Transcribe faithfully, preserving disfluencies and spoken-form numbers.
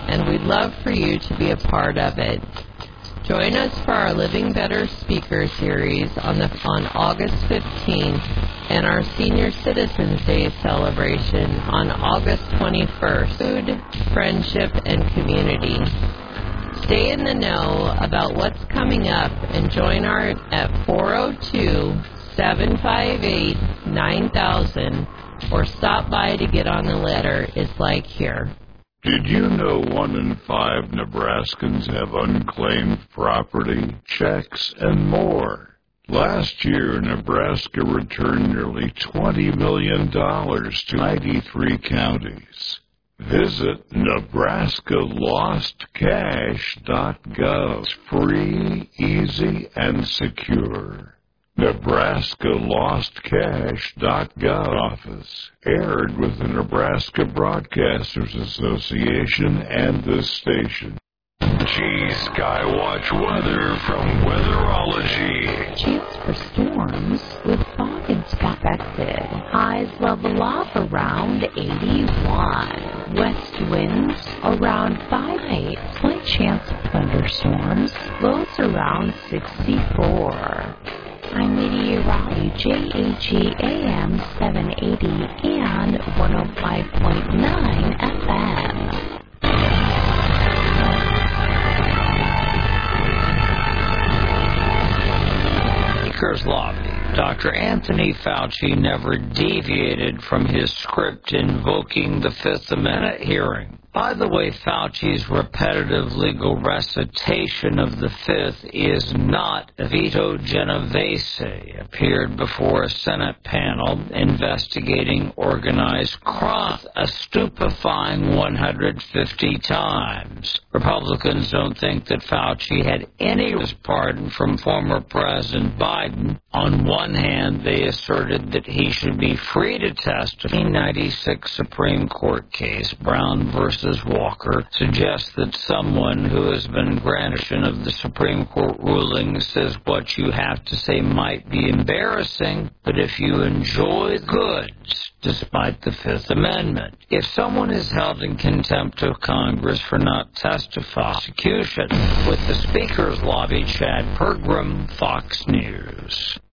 and we'd love for you to be a part of it. Join us for our Living Better Speaker Series on, the, on August fifteenth and our Senior Citizens Day celebration on August twenty-first. Food, friendship, and community. Stay in the know about what's coming up and join our at four oh two, seven five eight, nine thousand or stop by to get on the letter. It's like here. Did you know one in five Nebraskans have unclaimed property, checks, and more? Last year, Nebraska returned nearly twenty million dollars to ninety-three counties. Visit Nebraska Lost Cash dot gov. It's free, easy, and secure. Nebraska Lost Cash dot gov office, aired with the Nebraska Broadcasters Association and this station. G-Skywatch weather from Weatherology. Chance for storms with fog and sky expected. Highs level off around eighty-one. West winds around five eight. Slight chance of thunderstorms. Lows around sixty-four. I'm meteorologist J A G A M seven eighty and one oh five point nine F M. Speaker's Lobby. Doctor Anthony Fauci never deviated from his script invoking the Fifth Amendment hearing. By the way, Fauci's repetitive legal recitation of the Fifth is not Vito Genovese, appeared before a Senate panel investigating organized crime a stupefying one hundred fifty times. Republicans don't think that Fauci had any pardon from former President Biden. On one hand, they asserted that he should be free to testify. nineteen ninety-six Supreme Court case, Brown versus Walker, suggests that someone who has been granted of the Supreme Court ruling says what you have to say might be embarrassing, but if you enjoy goods, despite the Fifth Amendment. If someone is held in contempt of Congress for not testifying, prosecution. With the Speaker's Lobby, Chad Pergram, Fox News.